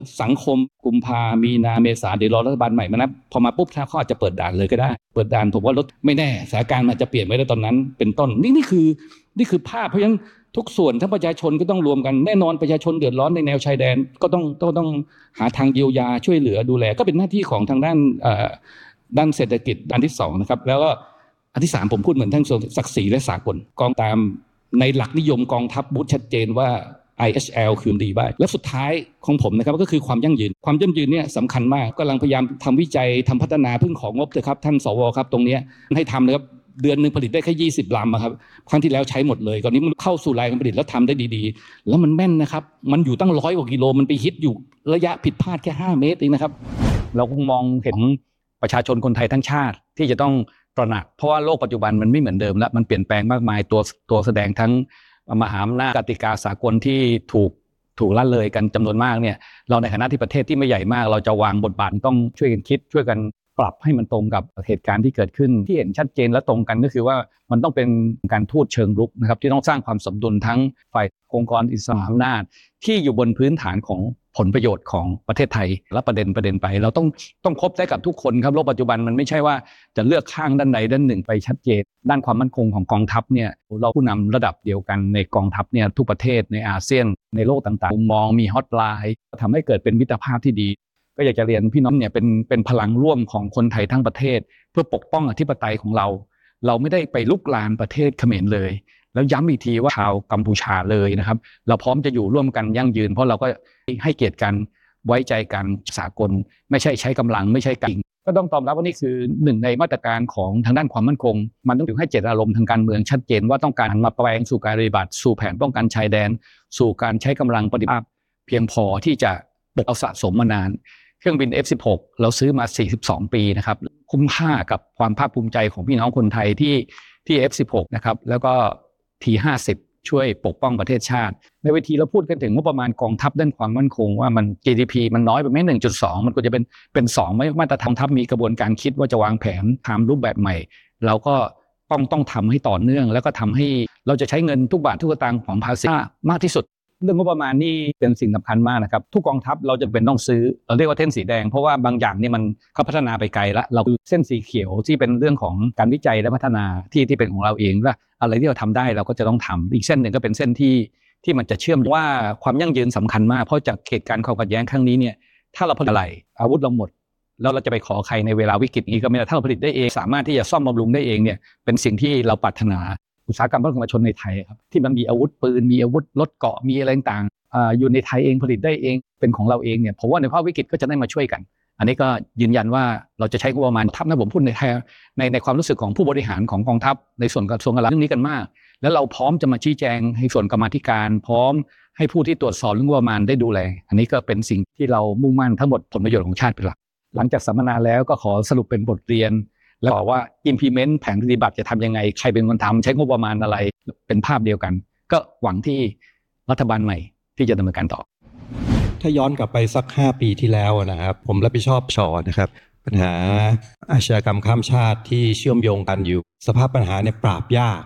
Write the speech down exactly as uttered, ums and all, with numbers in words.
สังคมกุมภามีนาเมษาเดี๋ยวรอรัฐบาลใหม่มานะพอมาปุ๊บถ้าเขาอาจจะเปิดด่านเลยก็ได้เปิดด่านผมว่ารถไม่แน่สถานการณ์มันจะเปลี่ยนไปได้ตอนนั้นเป็นต้นนี่นี่คือนี่คือภาพเพราะฉะนั้นทุกส่วนทั้งประชาชนก็ต้องรวมกันแน่นอนประชาชนเดือดร้อนในแนวชายแดนก็ต้องต้องต้องหาทางเยียวยาช่วยเหลือดูแลก็เป็นหน้าที่ของทางด้านด้านเศรษฐกิจด้านที่สองนะครับแล้วก็อันที่สามผมพูดเหมือนทั้งศักดิ์ศรีและสากลกองตามในหลักนิยมกองทัพบูธชัดเจนว่า ไอ เอช แอล คือดีบ้างและสุดท้ายของผมนะครับก็คือความยั่งยืนความยั่งยืนเนี่ยสำคัญมากกำลังพยายามทำวิจัยทำพัฒนาเพิ่งของงบเลยครับท่านสวครับตรงนี้ให้ทำนะครับเดือนนึงผลิตได้แค่ยี่สิบลำครับครั้งที่แล้วใช้หมดเลยตอนนี้มันเข้าสู่รายการผลิตแล้วทำได้ดีๆแล้วมันแม่นนะครับมันอยู่ตั้งร้อยกว่ากิโลมันไปฮิตอยู่ระยะผิดพลาดแค่ห้าเมตรเองนะครับเราคงมองเห็นประชาชนคนไทยทั้งชาติที่จะต้องตระหนักเพราะว่าโลกปัจจุบันมันไม่เหมือนเดิมแล้วมันเปลี่ยนแปลงมากมายตัวตัวแสดงทั้งมหาอำนาจกติกาสากลที่ถูกถูกละเลยกันจำนวนมากเนี่ยเราในฐานะที่ประเทศที่ไม่ใหญ่มากเราจะวางบทบาทต้องช่วยกันคิดช่วยกันปรับให้มันตรงกับเหตุการณ์ที่เกิดขึ้นที่เห็นชัดเจนและตรงกันก็คือว่ามันต้องเป็นการทูตเชิงรุกนะครับที่ต้องสร้างความสมดุลทั้งฝ่ายองค์กรอิสระอำนาจที่อยู่บนพื้นฐานของผลประโยชน์ของประเทศไทยและประเด็นประเด็นไปเราต้องต้องครบได้กับทุกคนครับโลกปัจจุบันมันไม่ใช่ว่าจะเลือกข้างด้านใดด้านหนึ่งไปชัดเจนด้านความมั่นคงของกองทัพเนี่ยเราผู้นำระดับเดียวกันในกองทัพเนี่ยทุกประเทศในอาเซียนในโลกต่างๆมุมมองมีฮอตไลน์ทำให้เกิดเป็นมิตรภาพที่ดีก็อยากจะเรียนพี่น้องเนี่ยเป็นเป็นพลังร่วมของคนไทยทั้งประเทศเพื่อปกป้องอธิปไตยของเราเราไม่ได้ไปลุกลานประเทศเขมรเลยแล้วย้ำอีกทีว่าชาวกัมพูชาเลยนะครับเราพร้อมจะอยู่ร่วมกันยั่งยืนเพราะเราก็ให้เกียรติกันไว้ใจกันสากลไม่ใช่ใช้กำลังไม่ใช่กันก็ต้องตอบรับว่านี่คือหนึ่งในมาตรการของทางด้านความมั่นคงมันต้องถึงให้เจตนารมณ์ทางการเมืองชัดเจนว่าต้องการมาแปลงสู่การปฏิบัติสู่แผนป้องกันชายแดนสู่การใช้กำลังปฏิบัติเพียงพอที่จะปกเอาสะสมมานานเครื่องบิน เอฟ สิบหก เราซื้อมาสี่สิบสองปีนะครับคุ้มค่ากับความภาคภูมิใจของพี่น้องคนไทยที่ที่ เอฟ สิบหก นะครับแล้วก็ ที ห้าสิบ ช่วยปกป้องประเทศชาติในเวทีเราพูดกันถึงงบประมาณกองทัพด้านความมั่นคงว่ามัน จี ดี พี มันน้อยไปไหม หนึ่งจุดสอง มันควรจะเป็นเป็นสองไหมมาตรฐานทัพมีกระบวนการคิดว่าจะวางแผนทำรูปแบบใหม่เราก็ต้องต้องทำให้ต่อเนื่องแล้วก็ทำให้เราจะใช้เงินทุกบาททุกสตางค์ของภาษีมากที่สุดเรื่องงบประมาณนี่เป็นสิ่งสำคัญมากนะครับทุกกองทัพเราจะเป็นต้องซื้อเราเรียกว่าเส้นสีแดงเพราะว่าบางอย่างนี่มันเขาพัฒนาไปไกลแล้วเราเส้นสีเขียวที่เป็นเรื่องของการวิจัยและพัฒนาที่ที่เป็นของเราเองว่าอะไรที่เราทำได้เราก็จะต้องทำอีกเส้นหนึ่งก็เป็นเส้นที่ที่มันจะเชื่อมว่าความยั่งยืนสำคัญมากเพราะจากเหตุการณ์ความขัดแย้งครั้งนี้เนี่ยถ้าเราผลิตอะไรอาวุธเราหมดแล้วเราจะไปขอใครในเวลาวิกฤตนี้ก็ไม่ได้ถ้าเราผลิตได้เองสามารถที่จะซ่อมบำรุงได้เองเนี่ยเป็นสิ่งที่เราปรารถนาอุตสาหกรรมรถยนต์ชนในไทยครับที่มันมีอาวุธปืนมีอาวุธรถเกราะมีอะไรต่างๆ อ, อยู่ในไทยเองผลิตได้เองเป็นของเราเองเนี่ยผมว่าในภาวะวิกฤตก็จะได้มาช่วยกันอันนี้ก็ยืนยันว่าเราจะใช้งบประมาณทัพนะผมพูดในในในความรู้สึกของผู้บริหารของกองทัพในส่วนกระทรวงกลาโหมเรื่องนี้กันมากแล้วเราพร้อมจะมาชี้แจงให้ส่วนกรรมาธิการพร้อมให้ผู้ที่ตรวจสอบเรื่องงบประมาณได้ดูแลอันนี้ก็เป็นสิ่งที่เรามุ่งมั่นทั้งหมดผลประโยชน์ของชาติเป็นหลักหลังจากสัมมนาแล้วก็ขอสรุปเป็นบทเรียนแล้วบอกว่า implement แผนปฏิบัติจะทำยังไงใครเป็นคนทำใช้งบประมาณอะไรเป็นภาพเดียวกันก็หวังที่รัฐบาลใหม่ที่จะดำเนินการต่อถ้าย้อนกลับไปสักห้าปีที่แล้วนะครับผมรับผิดชอบชอนะครับปัญหาอาชญากรรมข้ามชาติที่เชื่อมโยงกันอยู่สภาพปัญหาเนี่ยปราบยาก